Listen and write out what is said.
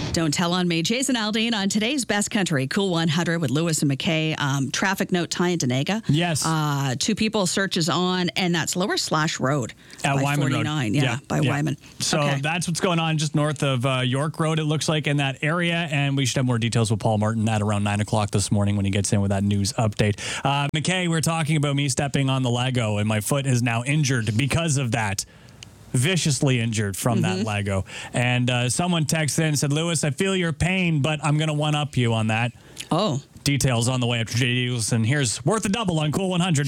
Don't tell on me. Jason Aldean on today's Best Country, Cool 100 with Lewis and McKay. Traffic note, Tyendinaga. Yes. 2 people searches on, and that's Lower Slash Road. At by Wyman 49. Road. Yeah, by Wyman. So Okay. that's what's going on just north of York Road, it looks like, in that area. And we should have more details with Paul Martin at around 9 o'clock this morning when he gets in with that news update. McKay, we're talking about me stepping on the Lego, and my foot is now injured because of that. Viciously injured from that Lego. And someone texted in and said, Lewis, I feel your pain, but I'm going to one-up you on that. Oh. Details on the way after J.D. Eagleson. Here's Worth a Double on Cool 100.